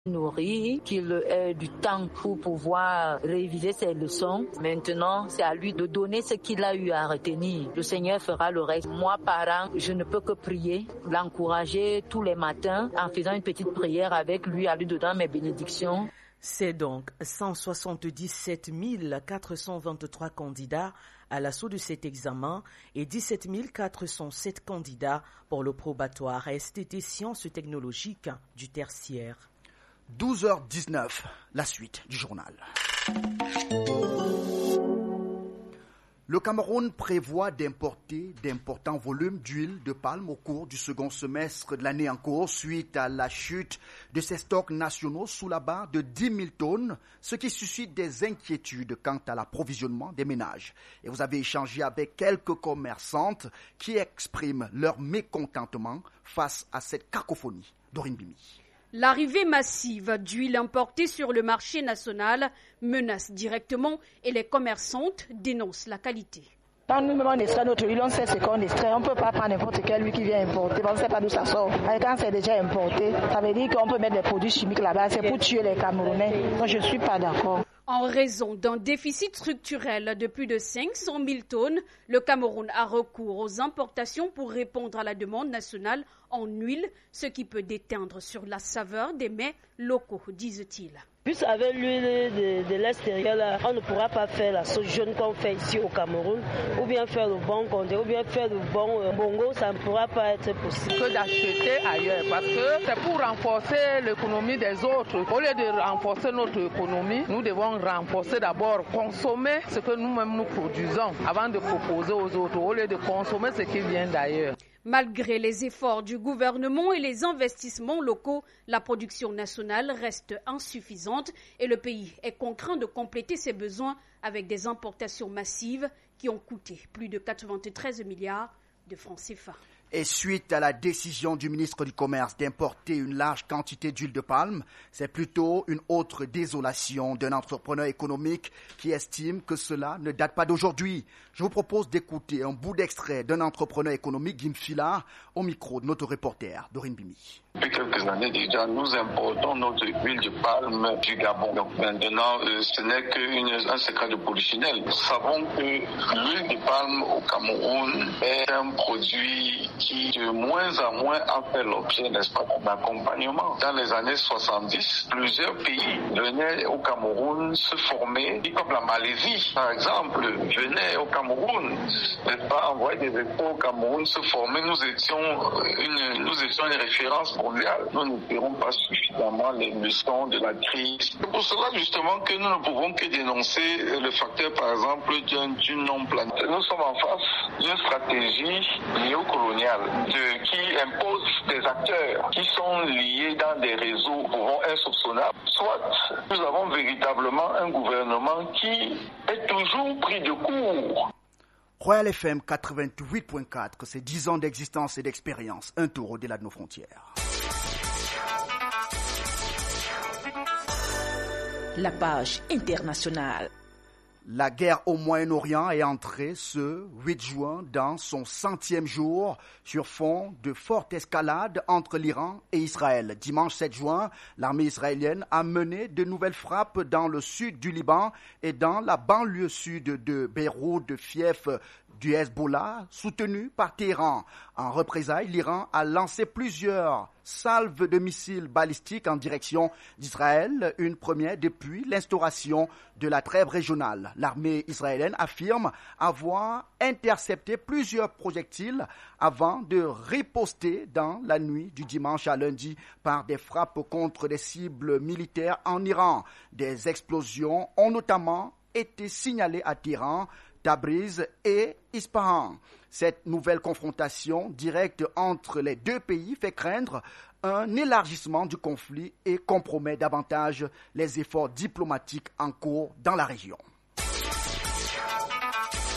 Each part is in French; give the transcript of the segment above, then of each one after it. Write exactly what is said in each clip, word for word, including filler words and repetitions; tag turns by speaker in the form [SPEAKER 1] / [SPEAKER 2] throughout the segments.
[SPEAKER 1] nourri, qu'il ait du temps pour pouvoir réviser ses leçons. Maintenant, c'est à lui de donner ce qu'il a eu à retenir. Le Seigneur fera le reste. Moi, parent, je ne peux que prier, l'encourager tous les matins en faisant une petite prière avec lui, à lui donnant mes bénédictions.
[SPEAKER 2] C'est donc cent soixante-dix-sept mille quatre cent vingt-trois candidats à l'assaut de cet examen et dix-sept mille quatre cent sept candidats pour le probatoire S T T Sciences technologiques du tertiaire.
[SPEAKER 3] douze heures dix-neuf, la suite du journal. Le Cameroun prévoit d'importer d'importants volumes d'huile de palme au cours du second semestre de l'année en cours suite à la chute de ses stocks nationaux sous la barre de dix mille tonnes, ce qui suscite des inquiétudes quant à l'approvisionnement des ménages. Et vous avez échangé avec quelques commerçantes qui expriment leur mécontentement face à cette cacophonie. Dorine Bimi.
[SPEAKER 4] L'arrivée massive d'huile importée sur le marché national menace directement et les commerçantes dénoncent la qualité.
[SPEAKER 5] Quand nous-mêmes on extrait notre huile, on sait ce qu'on extrait. On ne peut pas prendre n'importe quelle huile qui vient importer. On ne sait pas d'où ça sort. Et quand c'est déjà importé, ça veut dire qu'on peut mettre des produits chimiques là-bas. C'est pour tuer les Camerounais. Moi, je ne suis pas d'accord.
[SPEAKER 4] En raison d'un déficit structurel de plus de cinq cent mille tonnes, le Cameroun a recours aux importations pour répondre à la demande nationale en huile, ce qui peut déteindre sur la saveur des mets locaux, disent-ils.
[SPEAKER 6] Plus avec l'huile de, de l'extérieur, là, on ne pourra pas faire la sauce jaune qu'on fait ici au Cameroun, ou bien faire le bon condé, ou bien faire le bon euh, bongo, ça ne pourra pas être possible.
[SPEAKER 7] Que d'acheter ailleurs, parce que c'est pour renforcer l'économie des autres. Au lieu de renforcer notre économie, nous devons renforcer d'abord, consommer ce que nous-mêmes nous produisons avant de proposer aux autres, au lieu de consommer ce qui vient d'ailleurs.
[SPEAKER 4] Malgré les efforts du gouvernement et les investissements locaux, la production nationale reste insuffisante et le pays est contraint de compléter ses besoins avec des importations massives qui ont coûté plus de quatre-vingt-treize milliards de francs C F A.
[SPEAKER 3] Et suite à la décision du ministre du Commerce d'importer une large quantité d'huile de palme, c'est plutôt une autre désolation d'un entrepreneur économique qui estime que cela ne date pas d'aujourd'hui. Je vous propose d'écouter un bout d'extrait d'un entrepreneur économique, Guim Fila, au micro de notre reporter, Dorine Bimi.
[SPEAKER 8] Depuis quelques années déjà, nous importons notre huile de palme du Gabon. Donc maintenant, euh, ce n'est qu'un secret de polichinelle. Nous savons que l'huile de palme au Cameroun est un produit qui de moins en moins a fait l'objet, n'est-ce pas, d'un accompagnement. Dans les années soixante-dix, plusieurs pays venaient au Cameroun se former, comme la Malaisie, par exemple, venait au Cameroun, n'est-ce pas, envoyer des expos au Cameroun se former. Nous étions une, nous étions une référence mondiale. Nous ne tirons pas suffisamment les leçons de la crise. C'est pour cela justement que nous ne pouvons que dénoncer le facteur, par exemple, du non-plan. Nous sommes en face d'une stratégie néocoloniale de, qui impose des acteurs qui sont liés dans des réseaux pouvant insoupçonnables. Soit nous avons véritablement un gouvernement qui est toujours pris de court.
[SPEAKER 3] Royal F M quatre-vingt-huit point quatre, c'est dix ans d'existence et d'expérience, un tour au-delà de nos frontières.
[SPEAKER 9] La page internationale.
[SPEAKER 3] La guerre au Moyen-Orient est entrée ce huit juin dans son centième jour sur fond de forte escalade entre l'Iran et Israël. Dimanche sept juin, l'armée israélienne a mené de nouvelles frappes dans le sud du Liban et dans la banlieue sud de Beyrouth, fief du Hezbollah, soutenu par Téhéran. En représailles, l'Iran a lancé plusieurs salves de missiles balistiques en direction d'Israël, une première depuis l'instauration de la trêve régionale. L'armée israélienne affirme avoir intercepté plusieurs projectiles avant de riposter dans la nuit du dimanche à lundi par des frappes contre des cibles militaires en Iran. Des explosions ont notamment été signalées à Téhéran, Tabriz et Ispahan. Cette nouvelle confrontation directe entre les deux pays fait craindre un élargissement du conflit et compromet davantage les efforts diplomatiques en cours dans la région.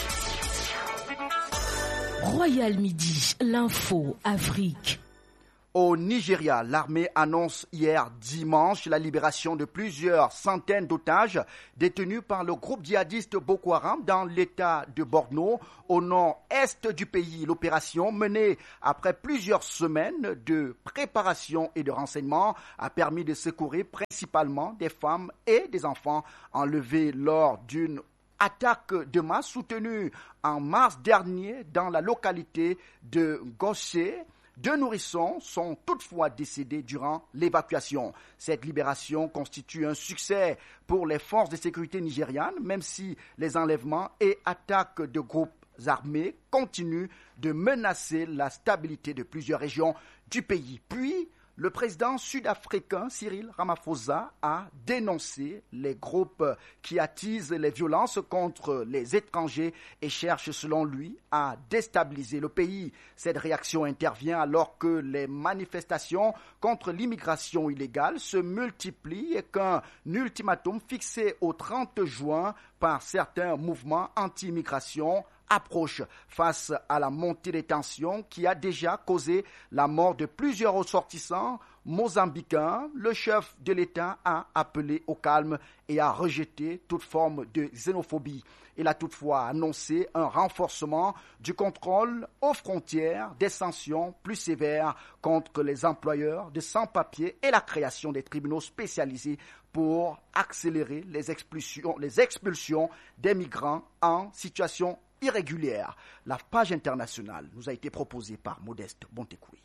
[SPEAKER 9] Royal Midi, l'info Afrique.
[SPEAKER 3] Au Nigeria, l'armée annonce hier dimanche la libération de plusieurs centaines d'otages détenus par le groupe djihadiste Boko Haram dans l'état de Borno, au nord-est du pays. L'opération, menée après plusieurs semaines de préparation et de renseignement, a permis de secourir principalement des femmes et des enfants enlevés lors d'une attaque de masse soutenue en mars dernier dans la localité de Gossé. Deux nourrissons sont toutefois décédés durant l'évacuation. Cette libération constitue un succès pour les forces de sécurité nigérianes, même si les enlèvements et attaques de groupes armés continuent de menacer la stabilité de plusieurs régions du pays. Puis, le président sud-africain Cyril Ramaphosa a dénoncé les groupes qui attisent les violences contre les étrangers et cherchent, selon lui, à déstabiliser le pays. Cette réaction intervient alors que les manifestations contre l'immigration illégale se multiplient et qu'un ultimatum fixé au trente juin par certains mouvements anti-immigration approche. Face à la montée des tensions qui a déjà causé la mort de plusieurs ressortissants mozambicains, le chef de l'État a appelé au calme et a rejeté toute forme de xénophobie. Il a toutefois annoncé un renforcement du contrôle aux frontières, des sanctions plus sévères contre les employeurs de sans-papiers et la création des tribunaux spécialisés pour accélérer les expulsions, les expulsions des migrants en situation irrégulière. La page internationale nous a été proposée par Modeste Bontekoui.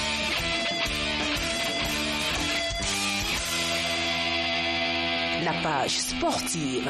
[SPEAKER 9] La page sportive.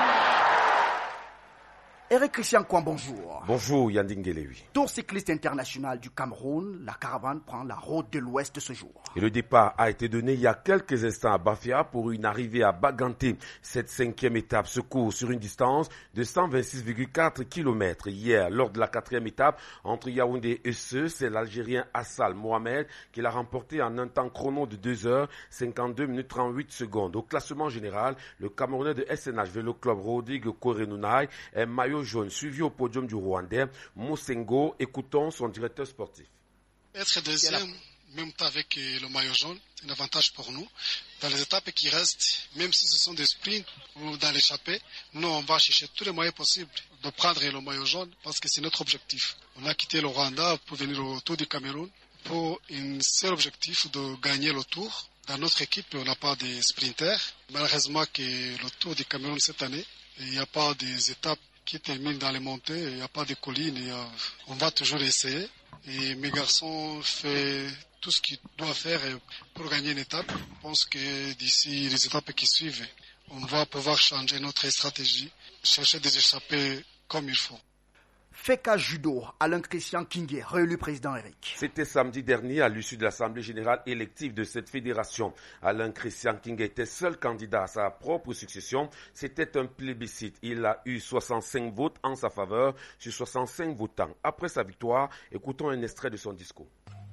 [SPEAKER 3] Eric Christian Kouan, bonjour.
[SPEAKER 10] Bonjour Yanding Gelewi.
[SPEAKER 3] Tour cycliste international du Cameroun, la caravane prend la route de l'Ouest ce jour.
[SPEAKER 10] Et le départ a été donné il y a quelques instants à Bafia pour une arrivée à Baganté. Cette cinquième étape se court sur une distance de cent vingt-six virgule quatre kilomètres. Hier, lors de la quatrième étape, entre Yaoundé et Seux, c'est l'Algérien Assal Mohamed qui l'a remporté en un temps chrono de deux heures cinquante-deux minutes trente-huit secondes. Au classement général, le Camerounais de S N H Vélo Club Rodrigue Korenounaï est maillot jaune, suivi au podium du Rwandais Mosengo. Écoutons son directeur sportif.
[SPEAKER 11] Être deuxième, même pas avec le maillot jaune, c'est un avantage pour nous. Dans les étapes qui restent, même si ce sont des sprints ou dans l'échappée, nous on va chercher tous les moyens possibles de prendre le maillot jaune parce que c'est notre objectif. On a quitté le Rwanda pour venir au Tour du Cameroun pour un seul objectif de gagner le Tour. Dans notre équipe, on n'a pas de sprinters. Malheureusement que le Tour du Cameroun cette année, il n'y a pas des étapes qui termine dans les montées, il n'y a pas de collines, et, euh, on va toujours essayer. Et mes garçons font tout ce qu'ils doivent faire pour gagner une étape. Je pense que d'ici les étapes qui suivent, on va pouvoir changer notre stratégie, chercher des échappées comme il faut.
[SPEAKER 3] Feka Judo, Alain Christian Kingé, réélu président Eric.
[SPEAKER 10] C'était samedi dernier à l'issue de l'Assemblée générale élective de cette fédération. Alain Christian Kingé était seul candidat à sa propre succession. C'était un plébiscite. Il a eu soixante-cinq votes en sa faveur sur soixante-cinq votants. Après sa victoire, écoutons un extrait de son discours.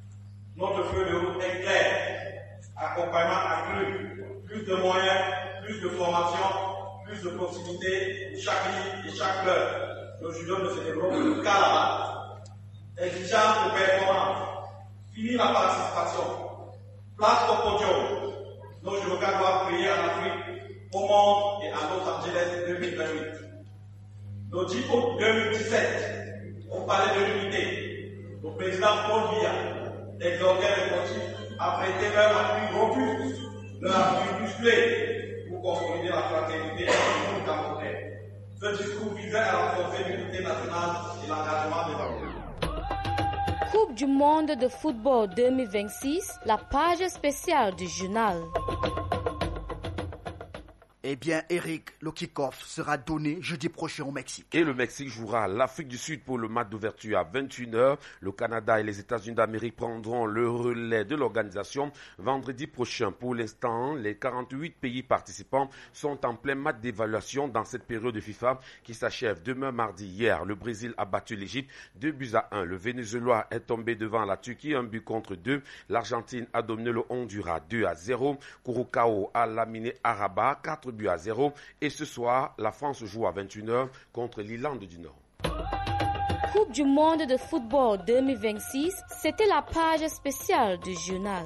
[SPEAKER 12] Notre feuille de route est claire. Accompagnement accru, plus de moyens, plus de formation, plus de proximité de chaque ligne et chaque club. Le judo ne se développe que qu'à la base. Exigence de performance. Fini la participation. Place au podium. Nos judokas doivent briller en Afrique, au monde et à Los Angeles deux mille vingt-huit. Le dix août deux mille dix-sept, au palais de l'Unité, le président Paul Biya exhortait les sportifs à prêter leur appui robuste, leur appui musclé pour consolider la fraternité et le monde camerounais. Ce discours visait à renforcer l'unité nationale et l'engagement des enfants.
[SPEAKER 13] Coupe du monde de football deux mille vingt-six, la page spéciale du journal.
[SPEAKER 3] Eh bien, Eric, le kick-off sera donné jeudi prochain au Mexique.
[SPEAKER 10] Et le Mexique jouera l'Afrique du Sud pour le match d'ouverture à vingt et une heures. Le Canada et les États-Unis d'Amérique prendront le relais de l'organisation vendredi prochain. Pour l'instant, les quarante-huit pays participants sont en plein match d'évaluation dans cette période de FIFA qui s'achève demain mardi. Hier, le Brésil a battu l'Égypte deux buts à un. Le Venezuela est tombé devant la Turquie, un but contre deux. L'Argentine a dominé le Honduras deux à zéro. Curacao a laminé Araba quatre buts à zéro. Et ce soir, la France joue à vingt et une heures contre l'Irlande du Nord.
[SPEAKER 13] Coupe du monde de football deux mille vingt-six, c'était la page spéciale du journal.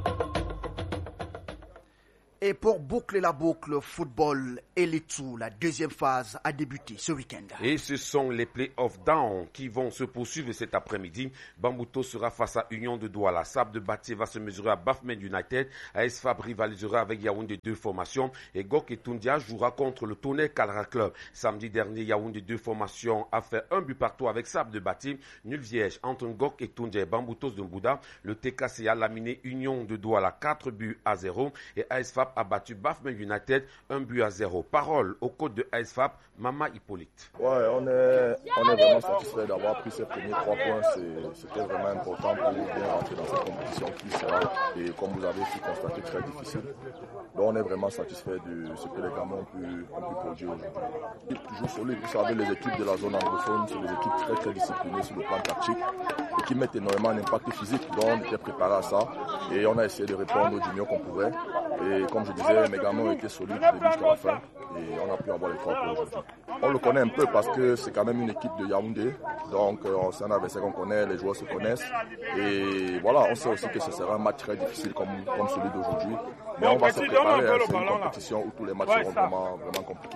[SPEAKER 3] Et pour boucler la boucle, football Elite deux, la deuxième phase a débuté ce week-end.
[SPEAKER 10] Et ce sont les play-offs down qui vont se poursuivre cet après-midi. Bambuto sera face à Union de Douala. Sab de Batié va se mesurer à Bafmen United. A S F A B rivalisera avec Yaoundé deux formations. Et Gok et Tundia jouera contre le Tonnerre Calra Club. Samedi dernier, Yaoundé deux formations a fait un but partout avec Sab de Batié. Nul vierge entre Gok et Tundia et Bambutos de Mbouda. Le T K C a laminé Union de Douala quatre buts à zéro. Et A S F A B a battu Bafmen United un but à zéro. Parole au coach de A S F A B, Mama Hippolyte.
[SPEAKER 14] Ouais, on est, on est vraiment satisfait d'avoir pris ces premiers trois points. C'était vraiment important pour bien rentrer dans cette compétition qui sera, et comme vous avez pu constater, très difficile. Donc on est vraiment satisfait de ce que les gamins ont pu, ont pu produire aujourd'hui. Toujours solide, vous savez, les équipes de la zone anglophone, c'est des équipes très très disciplinées sur le plan tactique et qui mettent énormément d'impact physique. Donc on était préparé à ça et on a essayé de répondre du mieux qu'on pouvait. Et comme je disais, mes gamins ont été solides du début jusqu'à la fin et on a pu avoir les trois points aujourd'hui. On le connaît un peu parce que c'est quand même une équipe de Yaoundé, donc euh, c'est un adversaire qu'on connaît, les joueurs se connaissent et voilà, on sait aussi que ce sera un match très difficile comme, comme celui d'aujourd'hui, mais on va se préparer, hein, c'est une compétition où tous les matchs seront vraiment, vraiment compliqués.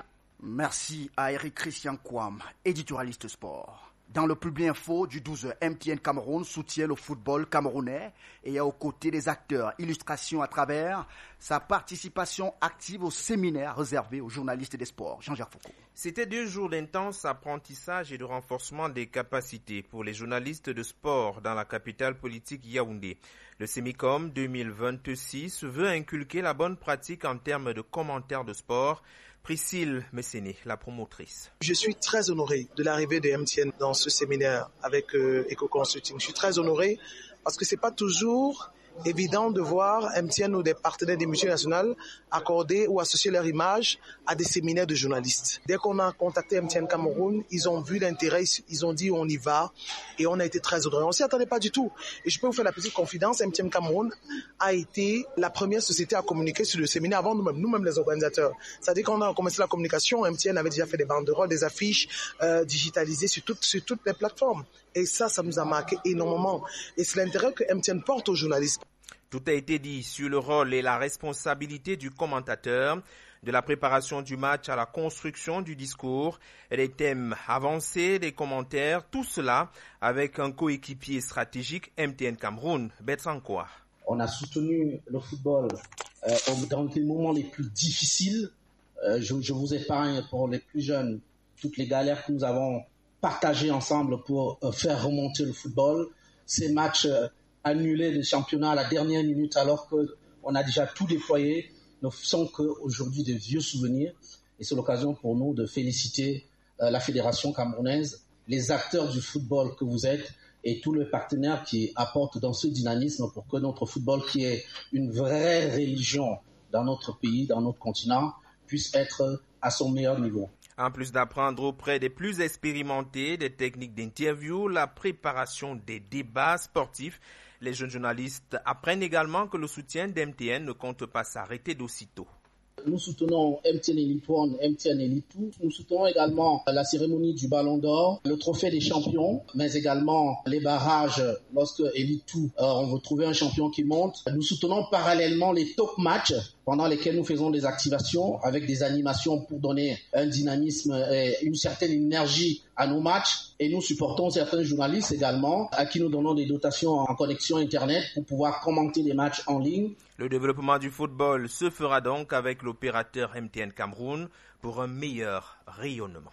[SPEAKER 3] Merci à Eric Christian Kouam, éditorialiste sport. Dans le Public Info du douze heures, M T N Cameroun soutient le football camerounais et est aux côtés des acteurs. Illustration à travers sa participation active au séminaire réservé aux journalistes des sports. Jean-Jacques Foucault.
[SPEAKER 15] C'était deux jours d'intense apprentissage et de renforcement des capacités pour les journalistes de sport dans la capitale politique Yaoundé. Le Sémicom deux mille vingt-six veut inculquer la bonne pratique en termes de commentaires de sport. Priscille Messéné, la promotrice.
[SPEAKER 16] Je suis très honoré de l'arrivée de M T N dans ce séminaire avec euh, Eco Consulting. Je suis très honoré parce que c'est pas toujours évident de voir M T N ou des partenaires des multinationales accorder ou associer leur image à des séminaires de journalistes. Dès qu'on a contacté M T N Cameroun, ils ont vu l'intérêt, ils ont dit on y va et on a été très honorés. On s'y attendait pas du tout. Et je peux vous faire la petite confidence, M T N Cameroun a été la première société à communiquer sur le séminaire avant nous-mêmes, nous-mêmes les organisateurs. C'est-à-dire qu'on a commencé la communication, M T N avait déjà fait des banderoles, des affiches euh, digitalisées sur toutes, sur toutes les plateformes. Et ça, ça nous a marqué énormément. Et c'est l'intérêt que M T N porte aux journalistes.
[SPEAKER 15] Tout a été dit sur le rôle et la responsabilité du commentateur, de la préparation du match à la construction du discours, des thèmes avancés, des commentaires, tout cela avec un coéquipier stratégique M T N Cameroun, Betsankoa.
[SPEAKER 17] On a soutenu le football euh, dans les moments les plus difficiles. Euh, je, je vous épargne pour les plus jeunes toutes les galères que nous avons partagées ensemble pour euh, faire remonter le football. Ces matchs euh, annulés de championnat à la dernière minute alors qu'on a déjà tout déployé ne sont qu'aujourd'hui de vieux souvenirs. Et c'est l'occasion pour nous de féliciter euh, la Fédération camerounaise, les acteurs du football que vous êtes et tous les partenaires qui apportent dans ce dynamisme pour que notre football, qui est une vraie religion dans notre pays, dans notre continent, puisse être à son meilleur niveau.
[SPEAKER 15] En plus d'apprendre auprès des plus expérimentés des techniques d'interview, la préparation des débats sportifs, les jeunes journalistes apprennent également que le soutien d'M T N ne compte pas s'arrêter d'aussitôt.
[SPEAKER 17] Nous soutenons M T N Elite un, M T N Elite deux. Nous soutenons également la cérémonie du Ballon d'Or, le trophée des champions, mais également les barrages lorsque Elite deux, euh, on veut trouver un champion qui monte. Nous soutenons parallèlement les top matchs pendant lesquels nous faisons des activations avec des animations pour donner un dynamisme et une certaine énergie à nos matchs. Et nous supportons certains journalistes également à qui nous donnons des dotations en connexion Internet pour pouvoir commenter les matchs en ligne.
[SPEAKER 15] Le développement du football se fera donc avec l'opérateur M T N Cameroun pour un meilleur rayonnement.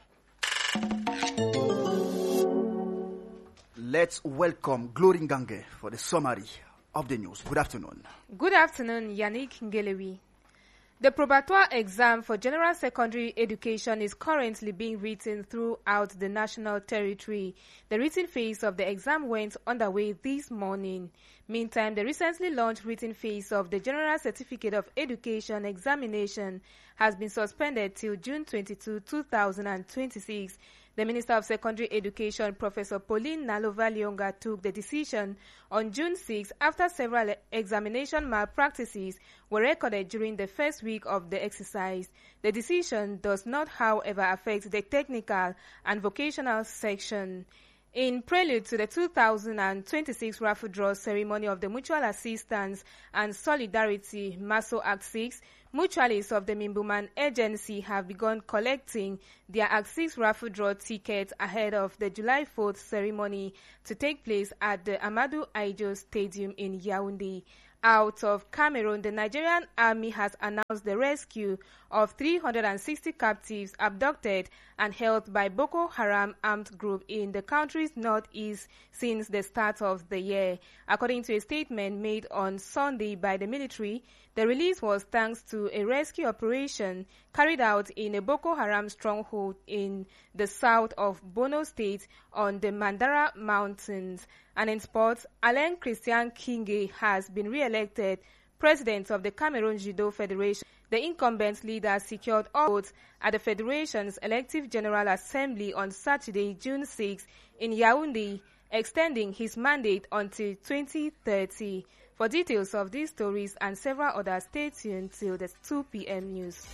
[SPEAKER 3] Let's welcome Glory Ngange for the summary of the news. Good afternoon.
[SPEAKER 18] Good afternoon, Yannick Ngelewi. The probatoire exam for general secondary education is currently being written throughout the national territory. The written phase of the exam went underway this morning. Meantime, the recently launched written phase of the General Certificate of Education examination has been suspended till June twenty-second, two thousand twenty-six. The Minister of Secondary Education, Professor Pauline Nalova-Lyonga, took the decision on June sixth after several examination malpractices were recorded during the first week of the exercise. The decision does not, however, affect the technical and vocational section. In prelude to the two thousand twenty-six raffle draw ceremony of the Mutual Assistance and Solidarity MASO Act six, mutualists of the Mimbuman Agency have begun collecting their Act six raffle draw tickets ahead of the July fourth ceremony to take place at the Amadou Aijo Stadium in Yaoundé. Out of Cameroon, the Nigerian army has announced the rescue of three hundred sixty captives abducted and held by Boko Haram armed group in the country's northeast since the start of the year. According to a statement made on Sunday by the military, the release was thanks to a rescue operation carried out in a Boko Haram stronghold in the south of Borno State on the Mandara Mountains. And in sports, Alain Christian Kinge has been re-elected president of the Cameroon Judo Federation. The incumbent leader secured all votes at the federation's elective General Assembly on Saturday, June sixth, in Yaoundé, extending his mandate until twenty thirty. For details of these stories and several others, stay tuned till the two p.m. news.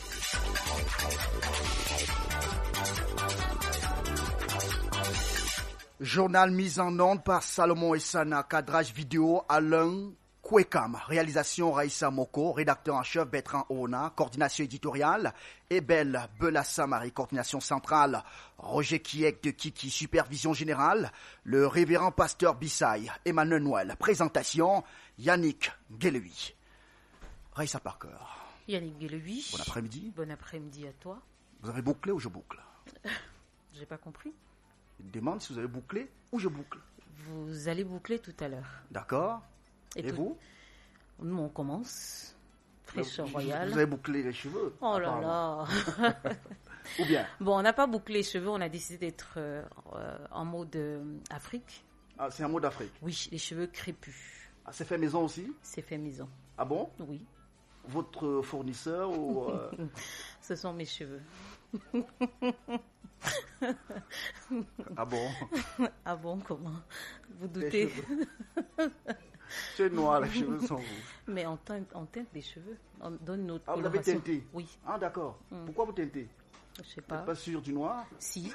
[SPEAKER 3] Journal mis en onde par Salomon Essana, cadrage vidéo Alain Kwekam, réalisation Raïssa Moko, rédacteur en chef Bertrand Ona, coordination éditoriale Ebel Belassamari, coordination centrale Roger Kiek de Kiki, supervision générale le révérend pasteur Bissaï, Emmanuel Noël, présentation Yannick Guélewi. Raïssa Parker.
[SPEAKER 2] Yannick Guélewi.
[SPEAKER 3] Bon après-midi.
[SPEAKER 2] Bon après-midi à toi.
[SPEAKER 3] Vous avez bouclé ou je boucle?
[SPEAKER 2] J'ai pas compris.
[SPEAKER 3] Il demande si vous avez bouclé ou je boucle.
[SPEAKER 2] Vous allez boucler tout à l'heure.
[SPEAKER 3] D'accord. Et, Et
[SPEAKER 2] tout...
[SPEAKER 3] vous?
[SPEAKER 2] Nous, on commence. Fraîcheur royale.
[SPEAKER 3] Vous avez bouclé les cheveux?
[SPEAKER 2] Oh là là.
[SPEAKER 3] Ou bien?
[SPEAKER 2] Bon, on n'a pas bouclé les cheveux, on a décidé d'être euh, en mode euh, Afrique.
[SPEAKER 3] Ah, c'est en mode Afrique?
[SPEAKER 2] Oui, les cheveux crépus.
[SPEAKER 3] Ah, c'est fait maison aussi?
[SPEAKER 2] C'est fait maison.
[SPEAKER 3] Ah bon?
[SPEAKER 2] Oui.
[SPEAKER 3] Votre fournisseur ou... Euh...
[SPEAKER 2] Ce sont mes cheveux.
[SPEAKER 3] Ah bon?
[SPEAKER 2] Ah bon, comment? Vous doutez?
[SPEAKER 3] Tu es noir, les cheveux sont rouges.
[SPEAKER 2] Mais on teinte, on teinte des cheveux. On donne notre
[SPEAKER 3] ah, vous l'avez teinté?
[SPEAKER 2] Oui.
[SPEAKER 3] Ah, d'accord. Mm. Pourquoi vous teintez?
[SPEAKER 2] Je sais pas.
[SPEAKER 3] Vous n'êtes pas sûr du noir?
[SPEAKER 2] Si.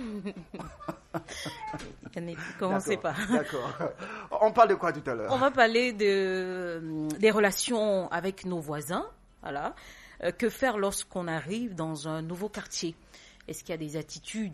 [SPEAKER 2] Commencez pas.
[SPEAKER 3] D'accord. On parle de quoi tout à l'heure?
[SPEAKER 2] On va parler de, des relations avec nos voisins. Voilà. Euh, que faire lorsqu'on arrive dans un nouveau quartier? Est-ce qu'il y a des attitudes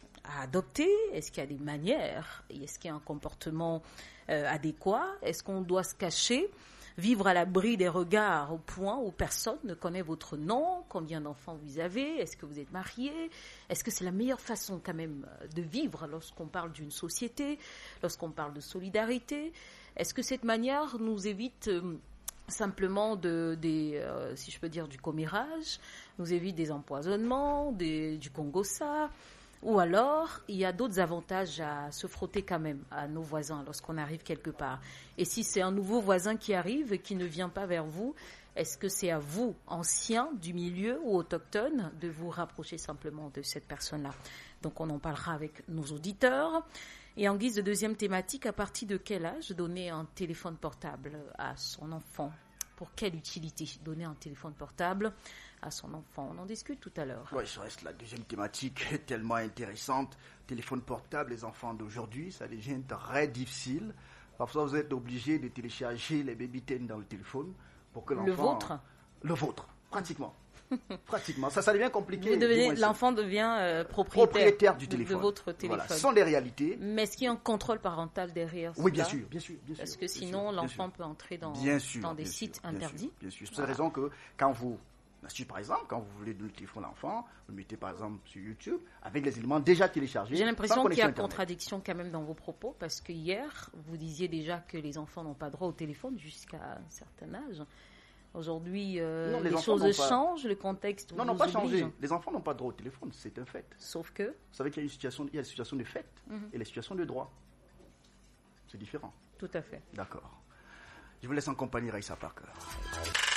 [SPEAKER 2] à adopter? Est-ce qu'il y a des manières? Est-ce qu'il y a un comportement euh, adéquat? Est-ce qu'on doit se cacher? Vivre à l'abri des regards au point où personne ne connaît votre nom? Combien d'enfants vous avez? Est-ce que vous êtes marié? Est-ce que c'est la meilleure façon quand même de vivre lorsqu'on parle d'une société, lorsqu'on parle de solidarité? Est-ce que cette manière nous évite... Euh, simplement de, des, euh, si je peux dire, du commérage, nous évite des empoisonnements, des, du Congossa, ou alors il y a d'autres avantages à se frotter quand même à nos voisins lorsqu'on arrive quelque part. Et si c'est un nouveau voisin qui arrive et qui ne vient pas vers vous, est-ce que c'est à vous, anciens du milieu ou autochtones, de vous rapprocher simplement de cette personne-là? Donc on en parlera avec nos auditeurs. Et en guise de deuxième thématique, à partir de quel âge donner un téléphone portable à son enfant? Pour quelle utilité donner un téléphone portable à son enfant? On en discute tout à l'heure.
[SPEAKER 3] Oui, ça reste la deuxième thématique tellement intéressante. Téléphone portable, les enfants d'aujourd'hui, ça devient très difficile. Parfois, vous êtes obligé de télécharger les baby-ten dans le téléphone pour que l'enfant...
[SPEAKER 2] Le vôtre?
[SPEAKER 3] Le vôtre, pratiquement. Pratiquement. Ça, ça devient compliqué.
[SPEAKER 2] Vous devenez, l'enfant devient euh, propriétaire,
[SPEAKER 3] propriétaire du téléphone.
[SPEAKER 2] De, de votre téléphone.
[SPEAKER 3] Voilà, ce sont les réalités.
[SPEAKER 2] Mais est-ce qu'il y a un contrôle parental derrière?
[SPEAKER 3] Oui, bien sûr, bien sûr, bien sûr.
[SPEAKER 2] Parce que sinon, sûr, l'enfant peut entrer dans,
[SPEAKER 3] sûr,
[SPEAKER 2] dans des
[SPEAKER 3] bien
[SPEAKER 2] sites
[SPEAKER 3] sûr,
[SPEAKER 2] interdits.
[SPEAKER 3] Bien sûr. C'est pour cette raison que quand vous, par exemple, quand vous voulez donner le téléphone à l'enfant, vous le mettez par exemple sur YouTube avec les éléments déjà téléchargés.
[SPEAKER 2] J'ai l'impression qu'il y a contradiction quand même dans vos propos parce que hier, vous disiez déjà que les enfants n'ont pas droit au téléphone jusqu'à un certain âge. Aujourd'hui, euh, non, les, les choses changent, pas... le contexte.
[SPEAKER 3] Non, non, pas changé. Les enfants n'ont pas droit au téléphone, c'est un fait.
[SPEAKER 2] Sauf que.
[SPEAKER 3] Vous savez qu'il y a une situation, il y a les situations de fait mm-hmm. et les situations de droit. C'est différent.
[SPEAKER 2] Tout à fait.
[SPEAKER 3] D'accord. Je vous laisse en compagnie, Raïssa Parker.